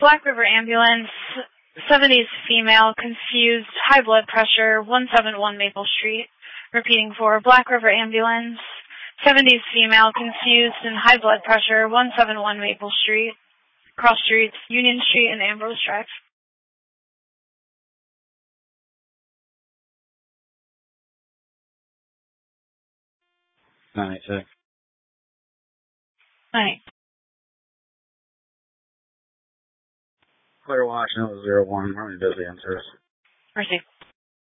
Black River Ambulance, 70s female, confused, high blood pressure, 171 Maple Street. Repeating for Black River Ambulance, 70s female, confused, and high blood pressure, 171 Maple Street. Cross streets, Union Street and Ambrose Drive. 986. 9. Clear Washington was 01. How many busy answers? Mercy.